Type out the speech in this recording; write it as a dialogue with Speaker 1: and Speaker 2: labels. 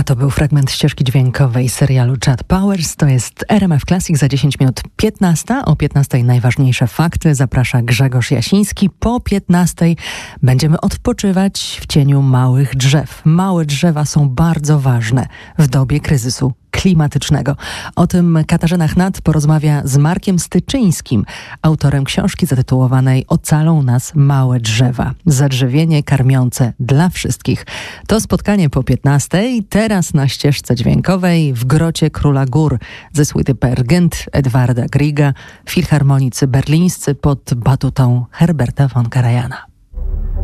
Speaker 1: A to był fragment ścieżki dźwiękowej serialu Chad Powers. To jest RMF Classic za 10 minut 15. O 15 najważniejsze fakty. Zaprasza Grzegorz Jasiński. Po 15 będziemy odpoczywać w cieniu małych drzew. Małe drzewa są bardzo ważne w dobie kryzysu klimatycznego. O tym Katarzyna Chnat porozmawia z Markiem Styczyńskim, autorem książki zatytułowanej Ocalą nas małe drzewa. Zadrzewienie karmiące dla wszystkich. To spotkanie po 15. Teraz na ścieżce dźwiękowej w Grocie Króla Gór ze suity Per Gynt Edwarda Grieга, filharmonicy berlińscy pod batutą Herberta von Karajana.